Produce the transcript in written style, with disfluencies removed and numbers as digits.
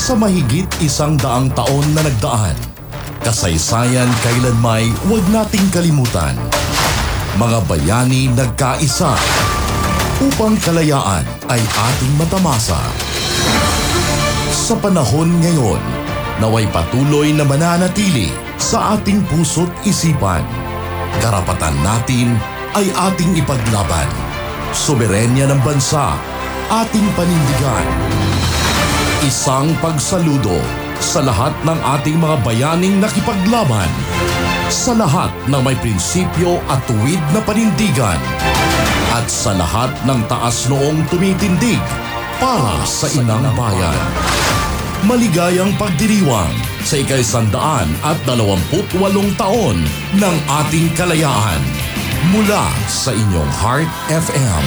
Sa mahigit 100 taon na nagdaan, kasaysayan kailanmay huwag nating kalimutan. Mga bayani nagkaisa upang kalayaan ay ating matamasa. Sa panahon ngayon, naway patuloy na mananatili sa ating puso't isipan. Karapatan natin ay ating ipaglaban. Soberenya ng bansa, ating panindigan. Isang pagsaludo sa lahat ng ating mga bayaning nakipaglaban, sa lahat ng may prinsipyo at tuwid na panindigan, at sa lahat ng taas noong tumitindig para sa inang bayan. Maligayang pagdiriwang sa ika-128 taon ng ating kalayaan mula sa inyong Heart FM.